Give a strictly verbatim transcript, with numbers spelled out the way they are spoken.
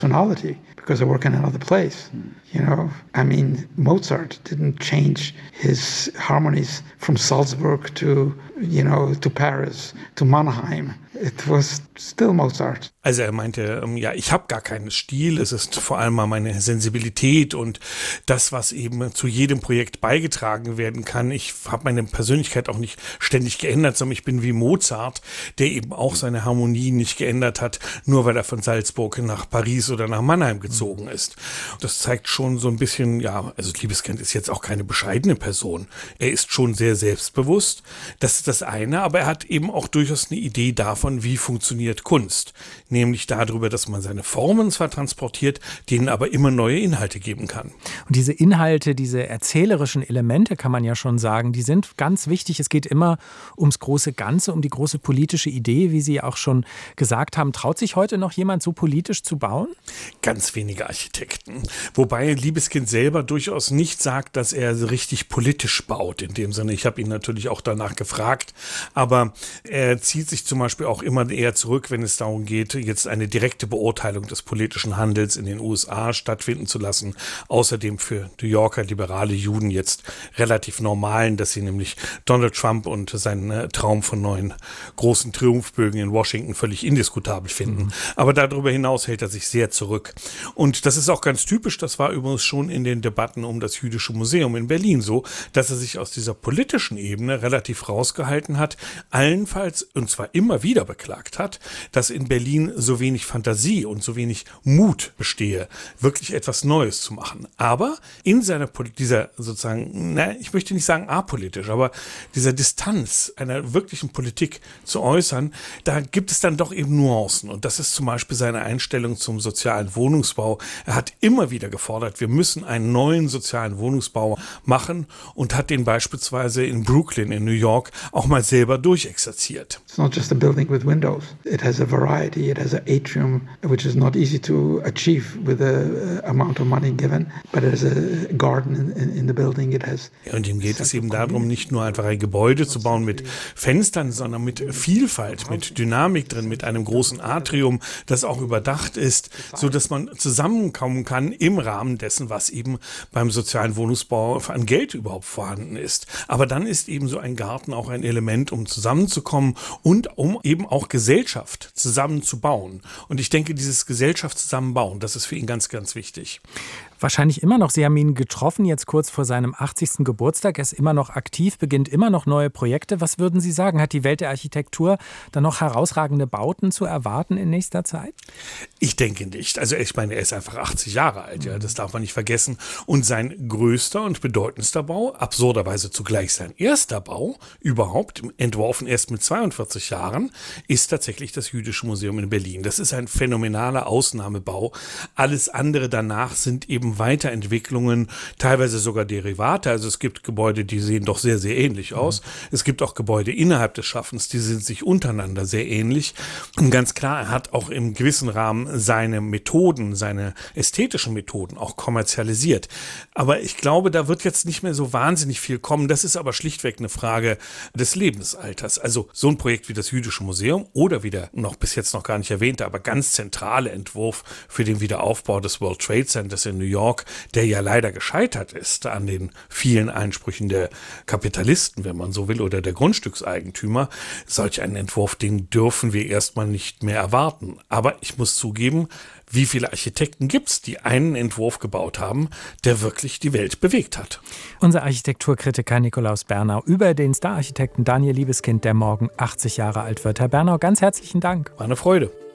personality because I work in another place. You know, I mean, Mozart didn't change his harmonies from Salzburg to, you know, to Paris, to Mannheim. It was still Mozart. Also er meinte, ja, ich habe gar keinen Stil, es ist vor allem mal meine Sensibilität und das, was eben zu jedem Projekt beigetragen werden kann. Ich habe meine Persönlichkeit auch nicht ständig geändert, sondern ich bin wie Mozart, der eben auch seine Harmonie nicht geändert hat, nur weil er von Salzburg nach Paris oder nach Mannheim gezogen ist. Das zeigt schon so ein bisschen, ja, also Libeskind ist jetzt auch keine bescheidene Person. Er ist schon sehr selbstbewusst, das ist das eine, aber er hat eben auch durchaus eine Idee davon, wie funktioniert Kunst. Nämlich darüber, dass man seine Formen zwar transportiert, denen aber immer neue Inhalte geben kann. Und diese Inhalte, diese erzählerischen Elemente, kann man ja schon sagen, die sind ganz wichtig. Es geht immer ums große Ganze, um die große politische Idee, wie Sie auch schon gesagt haben. Traut sich heute noch jemand so politisch zu bauen? Ganz wenige Architekten. Wobei Libeskind selber durchaus nicht sagt, dass er richtig politisch baut. In dem Sinne, ich habe ihn natürlich auch danach gefragt, aber er zieht sich zum Beispiel auch immer eher zurück, wenn es darum geht, jetzt eine direkte Beurteilung des politischen Handels in den U S A stattfinden zu lassen. Außerdem für New Yorker liberale Juden jetzt relativ normalen, dass sie nämlich Donald Trump und seinen Traum von neuen großen Triumphbögen in Washington völlig indiskutabel finden. Mhm. Aber darüber hinaus hält er sich sehr zurück. Und das ist auch ganz typisch, das war übrigens schon in den Debatten um das Jüdische Museum in Berlin so, dass er sich aus dieser politischen Ebene relativ rausgehalten hat, allenfalls, und zwar immer wieder beklagt hat, dass in Berlin so wenig Fantasie und so wenig Mut bestehe, wirklich etwas Neues zu machen. Aber in seiner, dieser sozusagen, na, ich möchte nicht sagen apolitisch, aber dieser Distanz einer wirklichen Politik zu äußern, da gibt es dann doch eben Nuancen. Und das ist zum Beispiel seine Einstellung zum sozialen Wohnungsbau. Er hat immer wieder gefordert, wir müssen einen neuen sozialen Wohnungsbau machen und hat den beispielsweise in Brooklyn in New York auch mal selber durchexerziert. It's not just a building with windows. It has a variety. It has an atrium, which is not easy to achieve with the amount of money given, but it has a garden in, in the building. It has. Ja, und ihm geht es eben darum, nicht nur einfach ein Gebäude zu bauen mit Fenstern, sondern mit Vielfalt, mit Dynamik drin, mit einem großen Atrium, das auch überdacht ist, so dass man zusammenkommen kann im Rahmen dessen, was eben beim sozialen Wohnungsbau an Geld überhaupt vorhanden ist. Aber dann ist eben so ein Garten auch ein Element, um zusammenzukommen und um eben auch Gesellschaft zusammenzubauen. Und ich denke, dieses Gesellschaft zusammenbauen, das ist für ihn ganz, ganz wichtig. Wahrscheinlich immer noch. Sie haben ihn getroffen, jetzt kurz vor seinem achtzigsten Geburtstag. Er ist immer noch aktiv, beginnt immer noch neue Projekte. Was würden Sie sagen? Hat die Welt der Architektur dann noch herausragende Bauten zu erwarten in nächster Zeit? Ich denke nicht. Also ich meine, er ist einfach achtzig Jahre alt, ja, das darf man nicht vergessen. Und sein größter und bedeutendster Bau, absurderweise zugleich sein erster Bau, überhaupt, entworfen erst mit zweiundvierzig Jahren, ist tatsächlich das Jüdische Museum in Berlin. Das ist ein phänomenaler Ausnahmebau. Alles andere danach sind eben Weiterentwicklungen, teilweise sogar Derivate. Also es gibt Gebäude, die sehen doch sehr, sehr ähnlich aus. Mhm. Es gibt auch Gebäude innerhalb des Schaffens, die sind sich untereinander sehr ähnlich. Und ganz klar, er hat auch im gewissen Rahmen seine Methoden, seine ästhetischen Methoden auch kommerzialisiert. Aber ich glaube, da wird jetzt nicht mehr so wahnsinnig viel kommen. Das ist aber schlichtweg eine Frage des Lebensalters. Also so ein Projekt wie das Jüdische Museum oder wie der noch bis jetzt noch gar nicht erwähnte, aber ganz zentrale Entwurf für den Wiederaufbau des World Trade Centers in New York, der ja leider gescheitert ist an den vielen Einsprüchen der Kapitalisten, wenn man so will, oder der Grundstückseigentümer. Solch einen Entwurf, den dürfen wir erstmal nicht mehr erwarten. Aber ich muss zugeben, wie viele Architekten gibt es, die einen Entwurf gebaut haben, der wirklich die Welt bewegt hat? Unser Architekturkritiker Nikolaus Bernau über den Stararchitekten Daniel Libeskind, der morgen achtzig Jahre alt wird. Herr Bernau, ganz herzlichen Dank. War eine Freude.